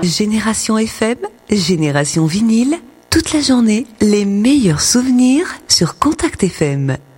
Génération FM, Génération Vinyle, toute la journée, les meilleurs souvenirs sur Contact FM.